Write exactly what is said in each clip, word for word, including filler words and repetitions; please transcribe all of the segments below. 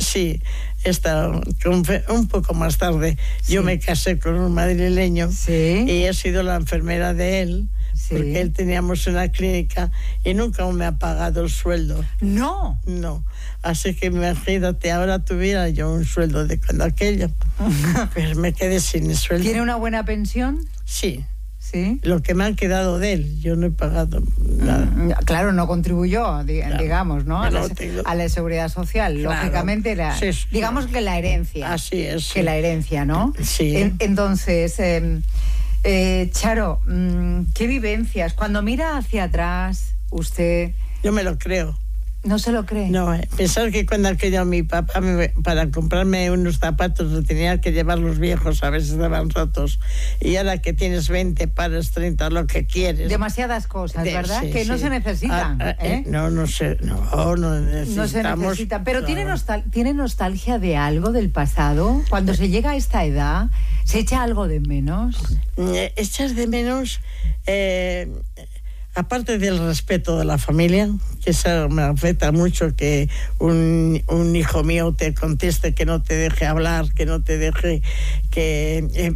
Sí, esta, un poco más tarde. Sí. Yo me casé con un madrileño, sí, y he sido la enfermera de él, sí, porque él teníamos una clínica y nunca me ha pagado el sueldo. No. No. Así que imagínate, ahora tuviera yo un sueldo de cuando aquello, pues me quedé sin el sueldo. ¿Tiene una buena pensión? Sí. ¿Sí? Lo que me han quedado de él, yo no he pagado nada. Mm, claro, no contribuyó, di- Claro, digamos, ¿no? A la, no tengo. a la seguridad social. Claro. Lógicamente, la, Sí, sí. digamos que la herencia. Así es. Que sí. la herencia, ¿no? Sí. En- entonces, eh, eh, Charo, mm, ¿qué vivencias? Cuando mira hacia atrás, usted Yo me lo creo. no se lo cree. No, eh, pensar que cuando aquello mi papá, me, para comprarme unos zapatos, lo tenía que llevar los viejos, a veces estaban rotos. Y ahora que tienes veinte pares, treinta, lo que quieres. Demasiadas cosas, De- ¿verdad? sí, que no sí. se necesitan. Ah, ah, ¿eh? eh, no, no sé, no, no necesitamos. No se necesitan. Pero ¿tiene, Claro. nostal- ¿tiene nostalgia de algo del pasado? Cuando se llega a esta edad, ¿se echa algo de menos? Eh, Echas de menos, eh, aparte del respeto de la familia, que eso me afecta mucho, que un, un hijo mío te conteste, que no te deje hablar, que no te deje, que eh,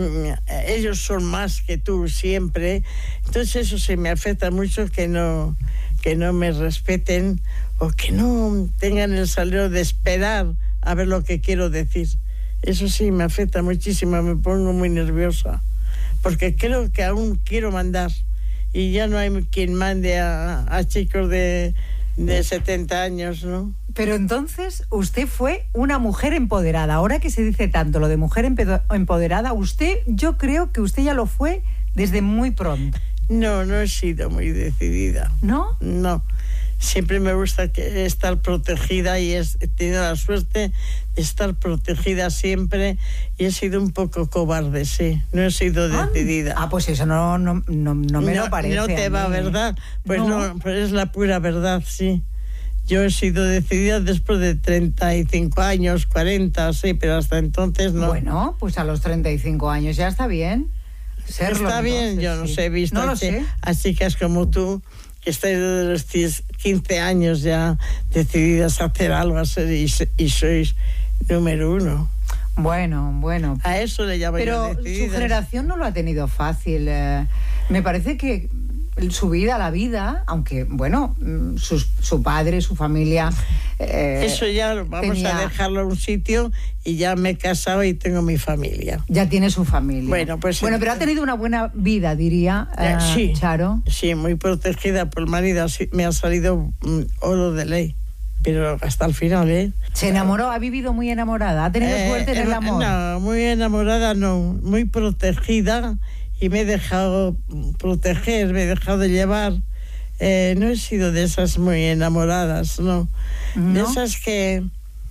mm, ellos son más que tú siempre. Entonces eso sí me afecta mucho, que no, que no me respeten o que no tengan el salero de esperar a ver lo que quiero decir. Eso sí me afecta muchísimo, me pongo muy nerviosa, porque creo que aún quiero mandar y ya no hay quien mande a, a chicos de, de setenta años, ¿no? Pero entonces usted fue una mujer empoderada. Ahora que se dice tanto lo de mujer empedo- empoderada, usted, yo creo que usted ya lo fue desde muy pronto. No, no he sido muy decidida. ¿No? No. Siempre me gusta que estar protegida y he tenido la suerte de estar protegida siempre y he sido un poco cobarde, sí. No he sido decidida. Ah, pues eso no, no, no, no me no, lo parece. No te a va, mí. ¿verdad? Pues No. no, pues es la pura verdad, sí. Yo he sido decidida después de treinta y cinco años, cuarenta, sí, pero hasta entonces no. Bueno, pues a los treinta y cinco años ya está bien. Serlo, Está bien, entonces, yo no sí. sé, he visto No lo así, sé. así que es como tú, que estáis desde los quince años ya decididas a hacer algo, a ser, y, y sois número uno. Bueno, bueno. A eso le llamo Pero yo su decididas. generación no lo ha tenido fácil. eh, me parece que su vida, la vida, aunque, bueno, mm, sus- su padre, su familia... eh, Eso ya lo vamos tenía- a dejarlo a un sitio y ya me he casado y tengo mi familia. Ya tiene su familia. Bueno, pues- Bueno, pero ha tenido una buena vida, diría Eh, eh, sí. Charo. Sí, muy protegida por el marido, así me ha salido mm, oro de ley, pero hasta el final, ¿eh? Se enamoró, ha vivido muy enamorada, ha tenido Eh, suerte en el eh, amor. No, muy enamorada no, muy protegida y me he dejado proteger, me he dejado llevar. Eh, no he sido de esas muy enamoradas, no. De ¿No? esas que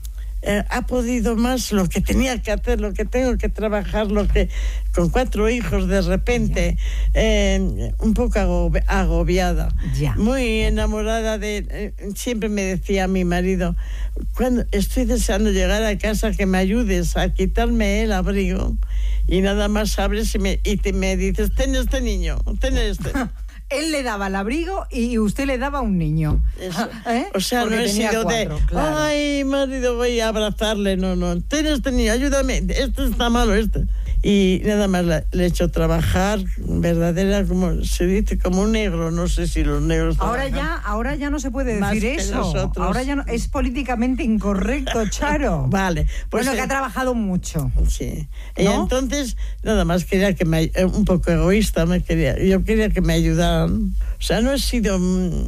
eh, ha podido más lo que tenía que hacer, lo que tengo que trabajar, lo que con cuatro hijos de repente, eh, un poco agobi- agobiada. Ya. Muy enamorada de... eh, siempre me decía mi marido, cuando estoy deseando llegar a casa, que me ayudes a quitarme el abrigo, y nada más abres y me, y te, me dices, ten este niño, ten este. Él le daba el abrigo y usted le daba un niño. Eso. ¿Eh? O sea, Porque no he tenía sido cuatro, de, claro. ay, marido, voy a abrazarle, no, no, ten este niño, ayúdame, este está malo, este. Y nada más la- le he hecho trabajar, verdadera, como se dice, como un negro, no sé si los negros... Ahora trabajan. ya, ahora ya no se puede Más decir que eso. nosotros. Ahora ya no, es políticamente incorrecto, Charo. Vale, pues... bueno, que eh, ha trabajado mucho. Sí. Y ¿No? entonces, nada más quería que me... eh, un poco egoísta me quería... Yo quería que me ayudaran. O sea, no he sido... mm,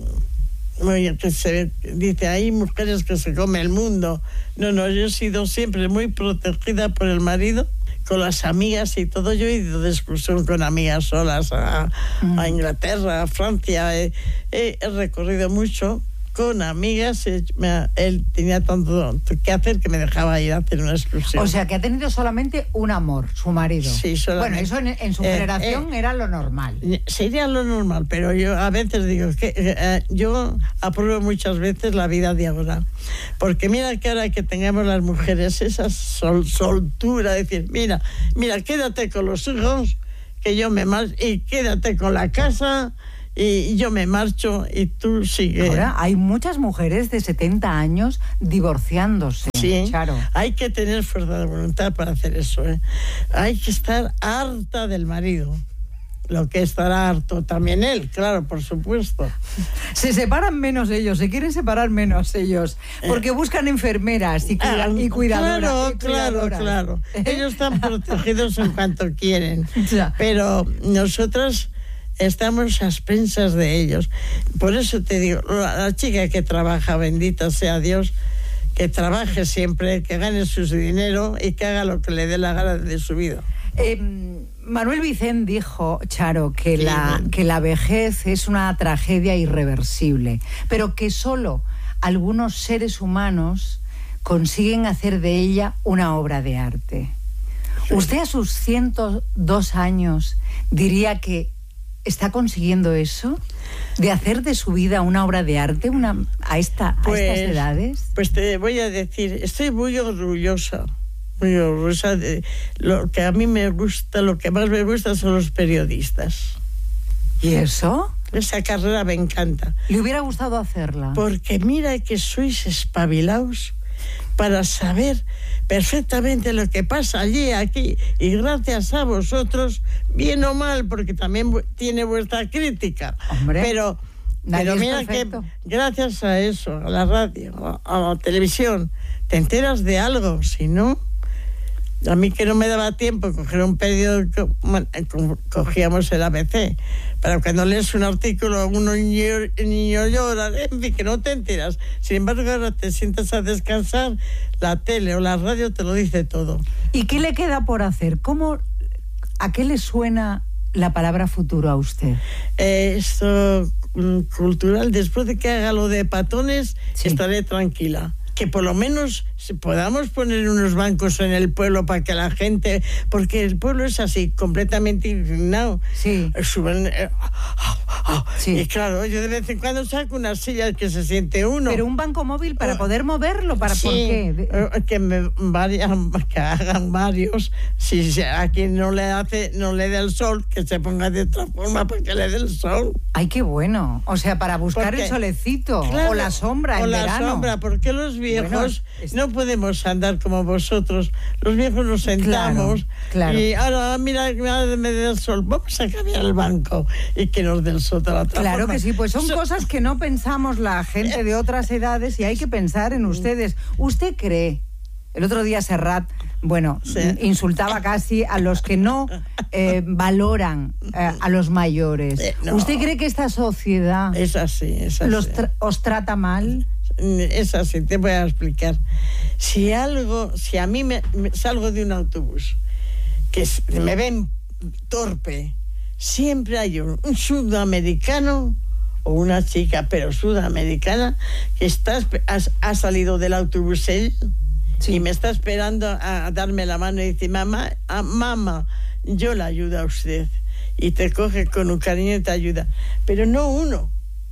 muy, que se dice, hay mujeres que se come el mundo. No, no, yo he sido siempre muy protegida por el marido, con las amigas y todo. Yo he ido de excursión con amigas solas a, Mm. a Inglaterra, a Francia. He, he- he recorrido mucho con amigas. eh, me- él tenía tanto que hacer que me dejaba ir a hacer una excursión. O sea, que ha tenido solamente un amor, su marido. Sí, solamente. Bueno, eso en, en su Eh, generación eh, era lo normal. Sería lo normal, pero yo a veces digo que eh, eh, yo apruebo muchas veces la vida de ahora. Porque mira que ahora que tengamos las mujeres esa sol, soltura, decir, mira, mira, quédate con los hijos, que yo me más, y quédate con la casa, y yo me marcho y tú sigues. Ahora hay muchas mujeres de setenta años divorciándose, sí, Charo. Hay que tener fuerza de voluntad para hacer eso, ¿eh? Hay que estar harta del marido. Lo que estará harto también él, claro, por supuesto. Se separan menos ellos, se quieren separar menos ellos, porque buscan enfermeras y, cuida, ah, y cuidadoras. Claro, claro, claro. Ellos están protegidos en cuanto quieren. Ya. Pero nosotras estamos a expensas de ellos. Por eso te digo, la, la chica que trabaja, bendita sea Dios, que trabaje siempre, que gane su dinero y que haga lo que le dé la gana de su vida. Eh, Manuel Vicent dijo, Charo, que, sí, la, que la vejez es una tragedia irreversible, pero que solo algunos seres humanos consiguen hacer de ella una obra de arte. Sí. ¿Usted a sus ciento dos años diría que está consiguiendo eso? ¿De hacer de su vida una obra de arte una, a, esta, pues, a estas edades? Pues te voy a decir, estoy muy orgullosa. Muy orgullosa de lo que a mí me gusta, lo que más me gusta son los periodistas. ¿Y eso? Esa carrera me encanta. ¿Le hubiera gustado hacerla? Porque mira que sois espabilados para saber perfectamente lo que pasa allí, aquí, y gracias a vosotros, bien o mal, porque también tiene vuestra crítica. Hombre, pero, pero mira que gracias a eso, a la radio, a la televisión, te enteras de algo, si no... A mí que no me daba tiempo coger un periódico, cogíamos el A B C. Pero cuando lees un artículo, uno niño, niño llora, en fin, que no te enteras. Sin embargo, ahora te sientas a descansar, la tele o la radio te lo dice todo. ¿Y qué le queda por hacer? ¿Cómo, a qué le suena la palabra futuro a usted? Eh, esto mm, cultural, después de que haga lo de Patones, sí, estaré tranquila. Que por lo menos podamos poner unos bancos en el pueblo para que la gente, porque el pueblo es así, completamente indignado. Sí. Suben, eh, oh, oh, sí. Y claro, yo de vez en cuando saco una silla que se siente uno. Pero un banco móvil para poder moverlo, ¿para sí, por qué? Que me vayan, que hagan varios. Si a quien no le hace, no le dé el sol, que se ponga de otra forma para que le dé el sol. Ay, qué bueno. O sea, para buscar porque, el solecito, claro, o la sombra en o la verano. sombra, porque los viejos bueno, es... no podemos andar como vosotros. Los viejos nos sentamos, claro, claro. Y ahora mira, mira, me dé el sol, vamos a cambiar el banco y que nos dé el sol de la otra Claro forma. Que sí, pues son so... cosas que no pensamos la gente de otras edades y hay que pensar en ustedes. ¿Usted cree? El otro día Serrat, bueno, sí, insultaba casi a los que no eh, valoran eh, a los mayores. Eh, no. ¿Usted cree que esta sociedad es así, es así. Los tra- os trata mal? Es así, te voy a explicar. Si algo, si a mí me, me salgo de un autobús que me ven torpe, siempre hay un, un sudamericano o una chica, pero sudamericana, que está, ha, ha salido del autobús él, sí, y me está esperando a, a darme la mano y dice, mamá, a, mamá, yo la ayudo a usted. Y te coge con un cariño y te ayuda. Pero no uno.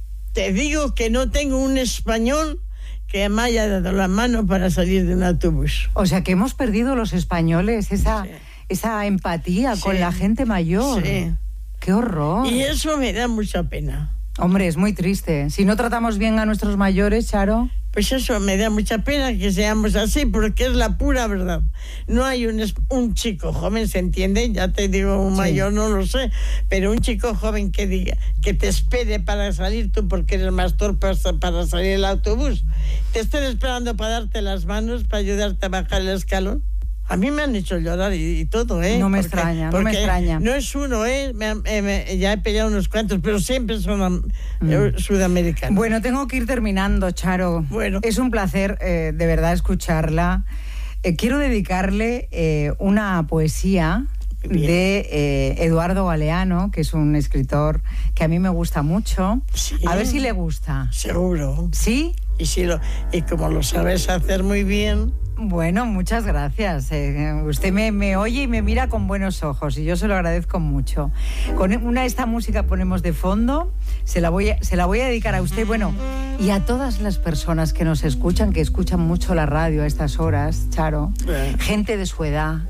Te digo que no tengo un español que me haya dado la mano para salir de un autobús. O sea, que hemos perdido los españoles esa, sí, esa empatía, sí, con la gente mayor. Sí. ¡Qué horror! Y eso me da mucha pena. Hombre, es muy triste. Si no tratamos bien a nuestros mayores, Charo... Pues eso, me da mucha pena que seamos así, porque es la pura verdad. No hay un, un chico joven, ¿se entiende? Ya te digo, un mayor, sí, no lo sé, pero un chico joven que diga, que te espere para salir tú porque eres más torpe para salir el autobús, te estén esperando para darte las manos, para ayudarte a bajar el escalón. A mí me han hecho llorar y, y todo, ¿eh? No me porque, extraña, no me extraña. No es uno, ¿eh? Me, me, me, ya he peleado unos cuantos, pero siempre son mm. sudamericanos. Bueno, tengo que ir terminando, Charo. Bueno. Es un placer, eh, de verdad, escucharla. Eh, quiero dedicarle eh, una poesía Bien. de eh, Eduardo Galeano, que es un escritor que a mí me gusta mucho. Sí. A ver si le gusta. Seguro. ¿Sí? Y, si lo, y como lo sabes hacer muy bien... Bueno, muchas gracias. Eh, usted me, me oye y me mira con buenos ojos y yo se lo agradezco mucho. Con una de esta música ponemos de fondo, se la voy a, se la voy a dedicar a usted, bueno, y a todas las personas que nos escuchan, que escuchan mucho la radio a estas horas, Charo, Bien. Gente de su edad,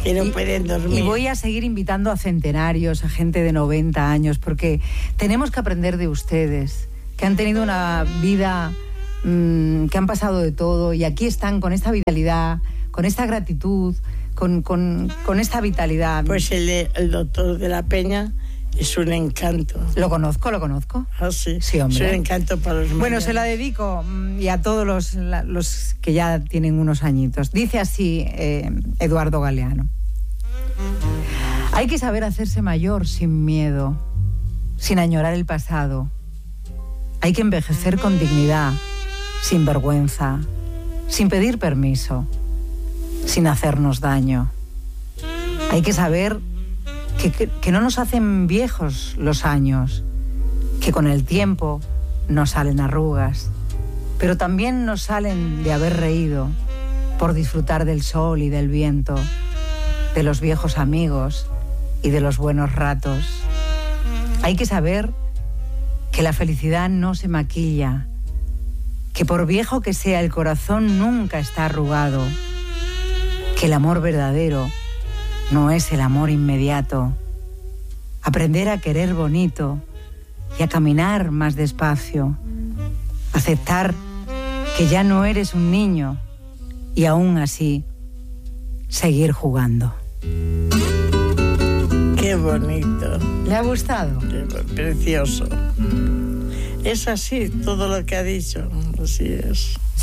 Que no pueden dormir. Y voy a seguir invitando a centenarios, a gente de noventa años, porque tenemos que aprender de ustedes, que han tenido una vida, mmm, que han pasado de todo, y aquí están con esta vitalidad, con esta gratitud, con, con, con esta vitalidad. Pues el, el doctor de la Peña es un encanto. Lo conozco, lo conozco. Ah, sí. Sí, hombre. Es un encanto para los Bueno, mayores. se la dedico y a todos los, los que ya tienen unos añitos. Dice así eh, Eduardo Galeano. Hay que saber hacerse mayor sin miedo, sin añorar el pasado. Hay que envejecer con dignidad, sin vergüenza, sin pedir permiso, sin hacernos daño. Hay que saber que, que, que no nos hacen viejos los años, que con el tiempo nos salen arrugas, pero también nos salen de haber reído, por disfrutar del sol y del viento, de los viejos amigos y de los buenos ratos. Hay que saber que la felicidad no se maquilla, que por viejo que sea el corazón nunca está arrugado, que el amor verdadero no es el amor inmediato. Aprender a querer bonito y a caminar más despacio. Aceptar que ya no eres un niño y aún así seguir jugando. Qué bonito. ¿Le ha gustado? Qué precioso. Es así todo lo que ha dicho. Así es.